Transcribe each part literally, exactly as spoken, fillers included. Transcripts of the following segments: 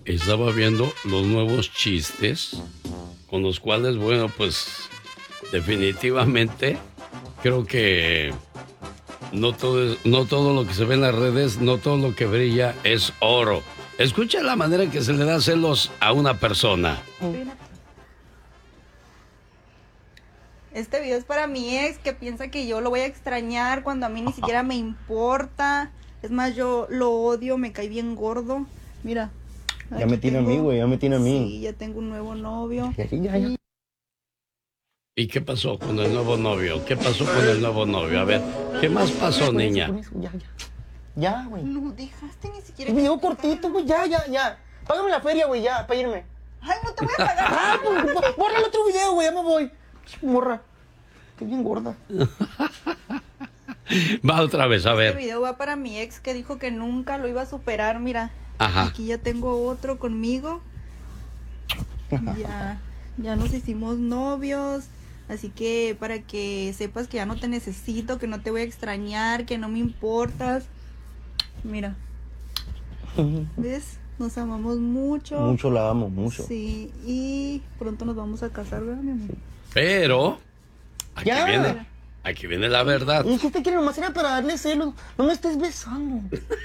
estaba viendo los nuevos chistes, con los cuales, bueno, pues definitivamente creo que no todo, es- no todo lo que se ve en las redes, no todo lo que brilla es oro. Escucha la manera en que se le da celos a una persona. Este video es para mi ex que piensa que yo lo voy a extrañar cuando a mí ni siquiera me importa. Es más, yo lo odio, me cae bien gordo. Mira. Ya aquí me tiene a mí, tengo- güey, ya me tiene a mí. Sí, ya tengo un nuevo novio. Ya, ya, ya. ¿Y qué pasó con el nuevo novio? ¿Qué pasó con el nuevo novio? A ver, ¿qué más pasó, Con eso, niña? con eso, Ya, ya. Ya, güey. No dejaste ni siquiera. Un video cortito, güey, ya, ya, ya. Págame la feria, güey, ya, para irme. Ay, no te voy a pagar. Ah, pues, bo- borra el otro video, güey, ya me voy. Morra. Estoy bien gorda. Va otra vez, a Este ver. video va para mi ex que dijo que nunca lo iba a superar. Mira, Ajá. aquí ya tengo otro conmigo. Ya, ya nos hicimos novios. Así que para que sepas que ya no te necesito, que no te voy a extrañar, que no me importas. Mira, ¿ves? Nos amamos mucho. Mucho la amo, mucho. Sí, y pronto nos vamos a casar, ¿verdad, mi amor? Pero, aquí Ya. viene, aquí viene la verdad. Y dijiste que nomás era para darle celos. No me estés besando.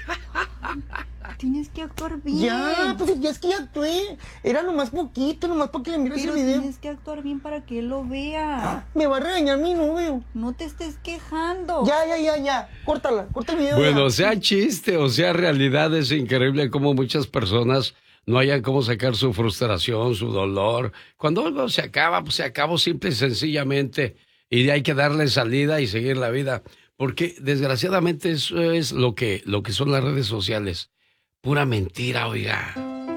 Tienes que actuar bien. Ya, pues ya es que ya actué. Era nomás poquito, nomás para que le mires Pero el video. tienes que actuar bien para que él lo vea. Me va a regañar mi novio. No te estés quejando. Ya, ya, ya, ya. Córtala, corta el video. Bueno, ya. sea chiste o sea realidad, es increíble cómo muchas personas no hayan cómo sacar su frustración, su dolor. Cuando algo se acaba, pues se acabó simple y sencillamente. Y hay que darle salida y seguir la vida. Porque desgraciadamente eso es lo que, lo que son las redes sociales. Pura mentira, oiga.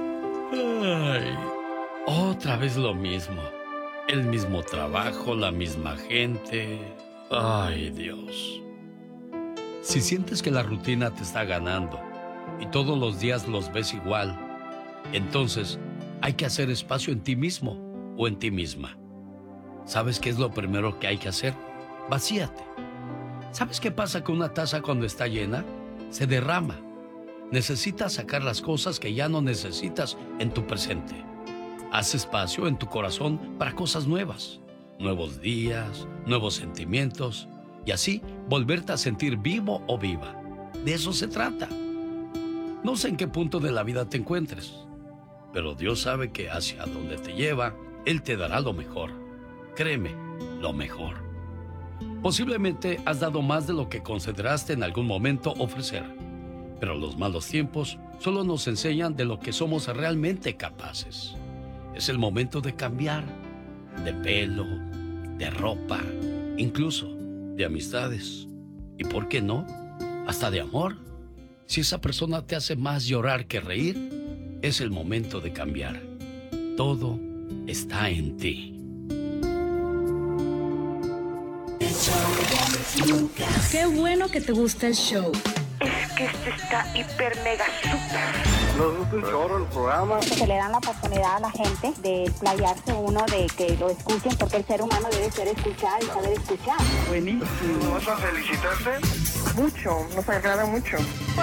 Ay, otra vez lo mismo. El mismo trabajo, la misma gente. Ay, Dios. Si sientes que la rutina te está ganando y todos los días los ves igual, entonces hay que hacer espacio en ti mismo o en ti misma. ¿Sabes qué es lo primero que hay que hacer? Vacíate. ¿Sabes qué pasa con una taza cuando está llena? Se derrama. Necesitas sacar las cosas que ya no necesitas en tu presente. Haz espacio en tu corazón para cosas nuevas, nuevos días, nuevos sentimientos, y así volverte a sentir vivo o viva. De eso se trata. No sé en qué punto de la vida te encuentres, pero Dios sabe que hacia donde te lleva, Él te dará lo mejor. Créeme, lo mejor. Posiblemente has dado más de lo que consideraste en algún momento ofrecer, pero los malos tiempos solo nos enseñan de lo que somos realmente capaces. Es el momento de cambiar, de pelo, de ropa, incluso de amistades. ¿Y por qué no? Hasta de amor. Si esa persona te hace más llorar que reír, es el momento de cambiar. Todo está en ti. Qué bueno que te gusta el show. Es que este está hiper mega super. Nos gusta un chorro el programa. Se le dan la oportunidad a la gente de explayarse uno, de que lo escuchen, porque el ser humano debe ser escuchado y saber escuchar. Buenísimo. ¿Vas a felicitarte? Mucho, nos agrada mucho.